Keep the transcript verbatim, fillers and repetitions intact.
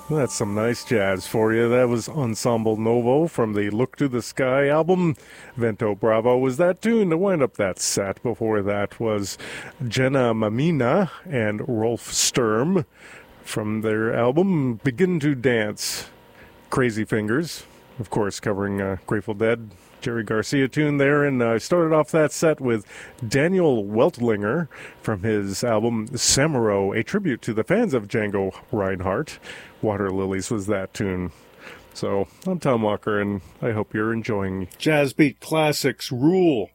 That's some nice jazz for you. That was Ensemble Novo from the Look to the Sky album. Vento Bravo was that tune to wind up that set. Before that was Jenna Mamina and Rolf Sturm from their album Begin to Dance. Crazy Fingers, of course, covering uh, Grateful Dead. Jerry Garcia tune there, and I uh, started off that set with Daniel Weltlinger from his album Samuro, a tribute to the fans of Django Reinhardt. Water Lilies was that tune. So, I'm Tom Walker, and I hope you're enjoying Jazz Beat Classics Rule.